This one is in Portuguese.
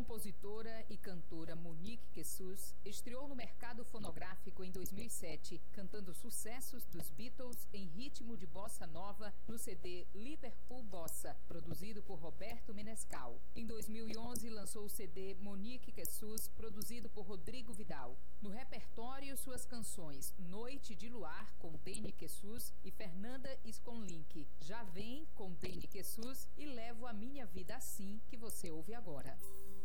compositora e cantora Monique Quessus estreou no mercado fonográfico em 2007, cantando sucessos dos Beatles em ritmo de bossa nova no CD Liverpool Bossa, produzido por Roberto Menescal. Em 2011, lançou o CD Monique Quessus, produzido por Rodrigo Vidal. No repertório, suas canções Noite de Luar, com Deni Quessus, e Fernanda Skonlink, Já Vem, com Deni Quessus, e Levo a Minha Vida Assim, que você ouve agora.